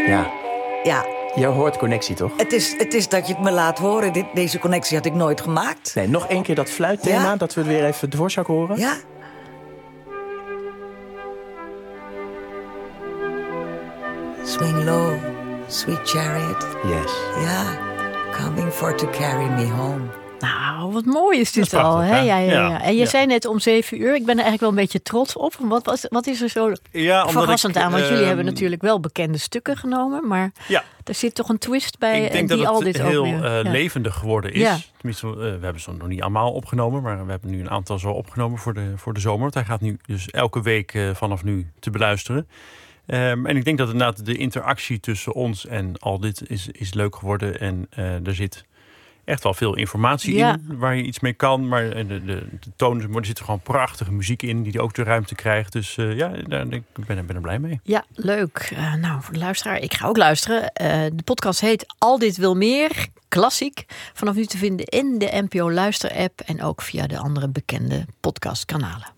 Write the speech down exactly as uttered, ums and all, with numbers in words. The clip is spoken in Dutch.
Ja. Ja. Je hoort connectie, toch? Het is, het is dat je het me laat horen. Dit, deze connectie had ik nooit gemaakt. Nee, nog één keer dat fluitthema, Ja. dat we het weer even Dvorak horen. Ja. Swing low, sweet chariot. Yes. Ja, coming for to carry me home. Nou, wat mooi is dit is prachtig, al. Hè? hè? Ja, ja, ja. Ja. En je Ja. zei net om zeven uur. Ik ben er eigenlijk wel een beetje trots op. Wat, was, wat is er zo Ja, omdat verrassend ik, aan? Want jullie ehm, hebben natuurlijk wel bekende stukken genomen. Maar Ja. er zit toch een twist bij Ik denk die dat al het dit heel ook weer... uh, ja. levendig geworden is. Ja. Tenminste, uh, we hebben ze nog niet allemaal opgenomen. Maar we hebben nu een aantal zo opgenomen voor de, voor de zomer. Want hij gaat nu dus elke week uh, vanaf nu te beluisteren. Um, en ik denk dat inderdaad de interactie tussen ons en al dit is, is leuk geworden. En uh, er zit echt wel veel informatie Ja. in waar je iets mee kan. Maar de, de, de toon, maar er zit gewoon prachtige muziek in die ook de ruimte krijgt. Dus uh, ja, daar, ik ben, ben er blij mee. Ja, leuk. Uh, nou, voor de luisteraar, ik ga ook luisteren. Uh, de podcast heet Al dit wil meer, klassiek. Vanaf nu te vinden in de N P O Luister-app en ook via de andere bekende podcastkanalen.